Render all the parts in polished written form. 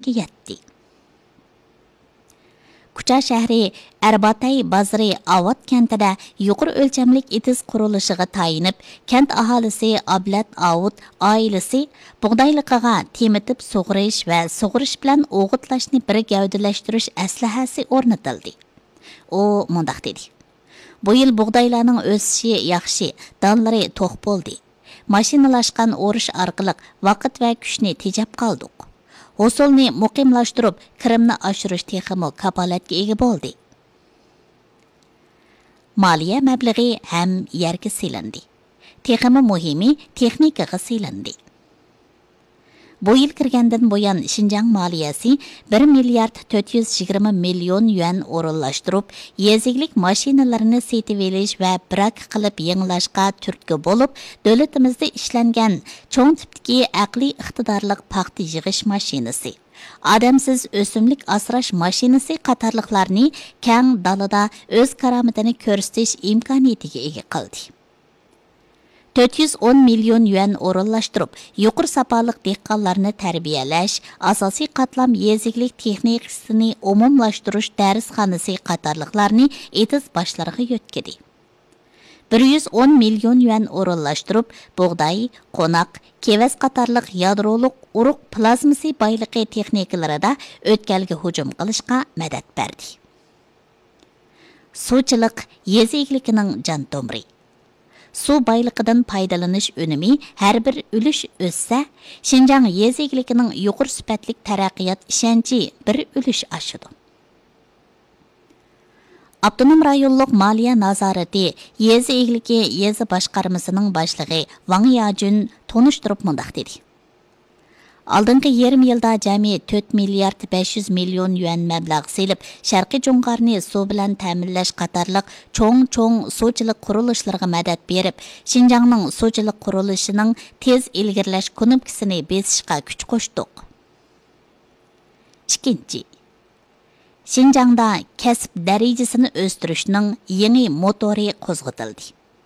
darajaga yetdi. Kucha shahri Arbatay bozori Avat kentida yuqori o'lchamlik itiz qurilishiga tayinib, kent aholisi Ablat Avut oilasi bug'doyliqiga temitib sug'urish va sug'urish bilan o'g'itlashni bir gavdalashtirish aslahasi o'rnatildi. U mundaq dedi: Bu yil bug'doylarning o'sishi yaxshi, donlari to'q bo'ldi. Mashinalashgan o'rish orqali vaqt va kuchni tejab qoldik. Hosulni muqimlashtirib, kirimni oshirish texmo kapolatga ega bo'ldi. Moliya mablag'i ham yerga silindi. Texmo muhimi texnikaga silindi. Bu yil kirgandan buyon Xinjiang moliyasi 1 milliard 420 million yuan o'rinlashtirib, yeziglik mashinalarini setib olish va brak qilib yangilashga turtki bo'lib, davlatimizda ishlangan cho'ng tipdagi aqliy iqtidorliq paxta yig'ish mashinasi, odamsiz o'simlik asrash mashinasi qatorliqlarni keng dalada o'z karomatini ko'rsatish imkoniyatiga ega qildi. 410 million yuan o'rinlashtirib, yuqori sapoliq dehqonlarni tarbiyalash, asosiy qatlam yeziglik texnikasini umumlashtirish darsxonasi qatorliqlarni etiz boshlariga yo'tkadi. 110 million yuan o'rinlashtirib, bug'doy, qo'noq, kevas qatorliq yadroliq urug' plazmasi boyligi texnikalarida o'tkalga hujum qilishga madad berdi. Suvchilik yeziglikning jon tomiri. Su bayliqidan foydalanish unumi har bir ulush o'ssa, Xinjiang yezigiligining yuqori sifatlik taraqqiyot ishonchi bir ulush oshadi. Abdunum rayonluq moliya nazorati yezi egiligi yezi boshqarmasining boshlig'i Wang Yajun tonishtirib mundaq dedi: Aldınqı yarım yılda jami 4 milliard 500 milyon yuan mablag' selib, Sharqiy Jo'ng'arni suv bilan ta'minlash qatorliq cho'ng suvchilik qurilishlariga madad berib, Xinjiangning suvchilik qurilishining tez ilgirlash ko'nikmasini besishga kuch qo'shdik. Ikkinchi, Xinjiangda kasb darajasini o'stirishning yangi motori qo'zg'atildi.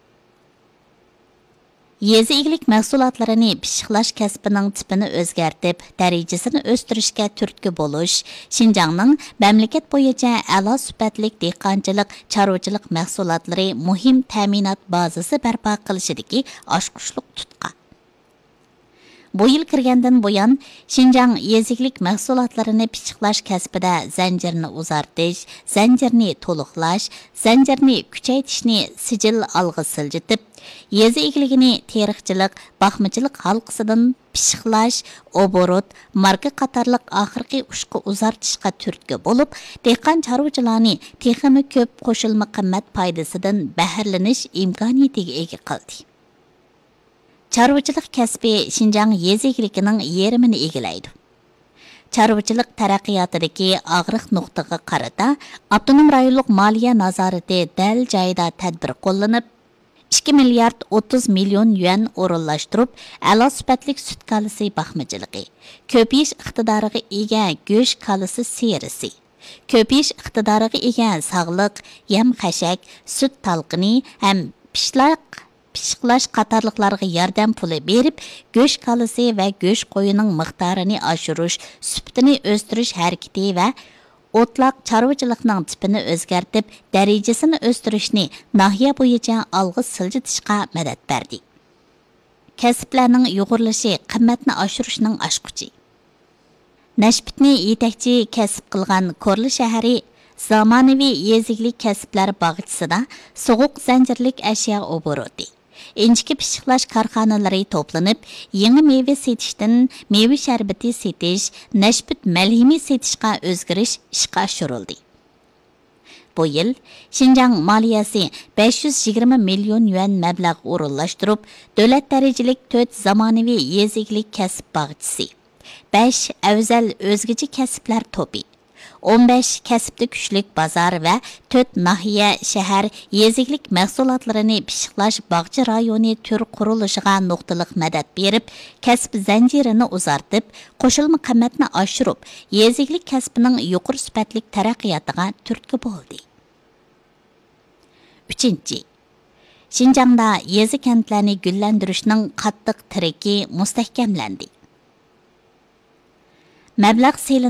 Yezi egilik mahsulotlarini pishiqlash kasbining tipini o'zgartib, darajasini o'stirishga turtki bo'lish, Xinjiangning mamlakat bo'yicha a'lo sifatlik dehqonchilik, chorvachilik mahsulotlari muhim ta'minot bazasi barpo qilishidagi oshqushliq tutqa. Bu yil kirgandan buyon Xinjiang yeziklik mahsulotlarini pishiqlash kasbida zanjirni uzartish, zanjirni to'liqlash, zanjirni kuchaytirishni sijil olg'a siljitib, yezi egiligini teriqchilik, baxmachilik halqasidan pishiqlash, oborot, marka qatorliq oxirgi ushqa uzartishga turtki bo'lib, dehqon chorvachilarni texmi ko'p qo'shilma qimmat foydasidan bahrlanish imkoniyatiga ega qildi. Chorvachilik kasbi Xinjiang yezigiligining yerimini egallaydi. Chorvachilik taraqqiyotidagi og'riq nuqtaga qarata, avtonom rayonlik moliya nazorati dal joyida tadbir qo'llanib, 2 milliard 30 million yuan o'rinlashtirib, a'lo sifatlik sut kalisi baxmachiligi, ko'pish iqtidoriga ega go'sht kalisi serisi, ko'pish iqtidoriga ega sog'liq, yam xashak, sut talqini ham pishiqlash qatorliqlarga yordam puli berib, go'sht kalisi va go'sht qo'yining miqdorini oshirish, sifatini o'stirish harakati va o'tloq chorvachilikning tipini o'zgartib, darajasini o'stirishni nahiya bo'yicha olg'a siljitishga madad berdi. Kasblarning yuqorilashi qimmatni oshirishning oshquchi. Nashbitni yetakchi kasb qilgan Korli shahri zamonaviy yeziglik kasblar bog'chisida sovuq zanjirlik ashyo oboroti, inchki pishiqlash korxonalari to'planib, yangi meva setishdan meva sharbati setish, nashbit malhimi setishga o'zgarish ishga oshirildi. Bu yil Xinjiang moliyasi 520 million yuan mablag' o'rinlashtirib, davlat darajalik 4 zamonaviy yeziglik kasb bog'chisi, 5 afzal o'zgacha kasblar to'pi, 15 kasbda kuchlik bozor va 4 nahiya shahar yeziglik mahsulotlarini pishiqlash bog'cha rayoni tur qurilishiga nuqtaliq madad berib, kasb zanjirini uzartib, qo'shilma qimmatni oshirib, yeziglik kasbining yuqori sifatlik taraqqiyotiga turtki bo'ldi. 3. Xinjiangda yezi kentlarni gullantirishning qattiq tiriki mustahkamlandi. Mablag'